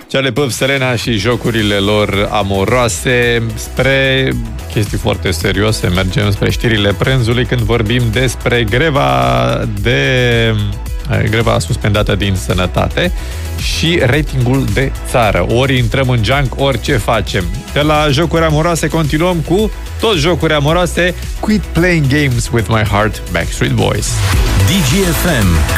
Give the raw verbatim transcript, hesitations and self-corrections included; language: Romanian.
Charlie Puth, Selena și jocurile lor amoroase. Spre chestii foarte serioase mergem spre știrile prânzului când vorbim despre greva de greva suspendată din sănătate și ratingul de țară. Ori intrăm în junk, ori ce facem. De la jocuri amoroase continuăm cu tot jocuri amoroase. Quit playing games with my heart, Backstreet Boys. D G F M